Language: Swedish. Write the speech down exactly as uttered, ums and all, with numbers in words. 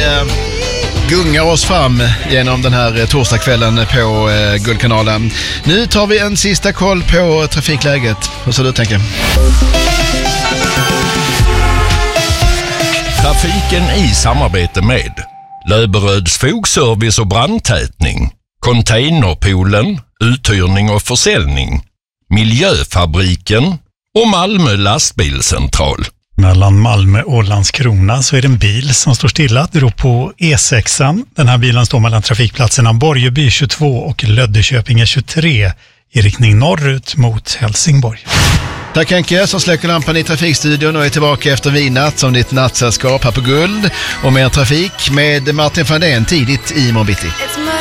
eh, gungar oss fram genom den här torsdagskvällen på eh, Guldkanalen. Nu tar vi en sista koll på trafikläget. Hur ser du tänker? Trafiken i samarbete med Löberöds fogservice och brandtätning, Containerpoolen, uthyrning och försäljning, Miljöfabriken och Malmö lastbilscentral. Mellan Malmö och Landskrona så är det en bil som står stilla. Det är på E sexan. Den här bilen står mellan trafikplatserna Borgeby tjugotvå och Löddeköpinge tjugotre i riktning norrut mot Helsingborg. Tack Henke som släcker lampan i trafikstudion och är tillbaka efter vinat som ditt nattsällskap här på Guld. Och mer trafik med Martin van den tidigt i morgon bitti.